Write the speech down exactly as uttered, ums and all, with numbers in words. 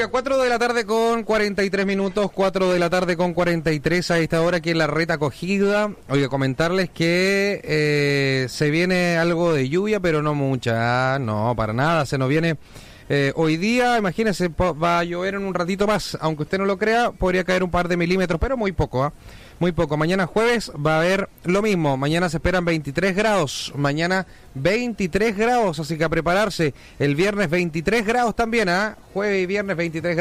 cuatro de la tarde con cuarenta y tres minutos, cuatro de la tarde con cuarenta y tres a esta hora aquí en la Reta Acogida. Oiga, comentarles que eh, se viene algo de lluvia, pero no mucha, no, para nada, se nos viene eh, hoy día, imagínense, va a llover en un ratito más, aunque usted no lo crea, podría caer un par de milímetros, pero muy poco, ¿ah? ¿eh? Muy poco. Mañana jueves va a haber lo mismo. Mañana se esperan veintitrés grados. Mañana veintitrés grados, así que a prepararse. El viernes veintitrés grados también, ¿ah? ¿eh? Jueves y viernes veintitrés grados.